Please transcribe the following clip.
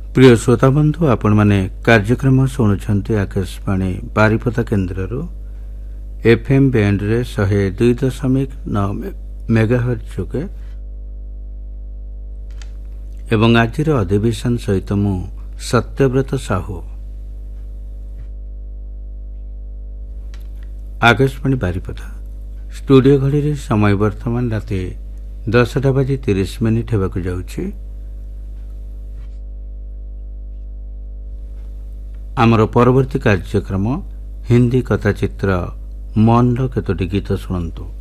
प्रिय श्रोता बंधु आपण माने कार्यक्रम शुणुंट आकाशवाणी बारिपदा केन्द्र एफएम बैंड रे 102.9 मेगाहर्ट्ज जोगे एवं आज अधिवेशन सहित मु सत्यव्रत साहू आकाशवाणी बारिपदा स्टूडियो घड़ी रे समय वर्तमान राति 10:30 हेबाकु जाउछि। आमर परवर्ती कार्यक्रम हिंदी कथा चित्र मन केतोटी गीत शुणु।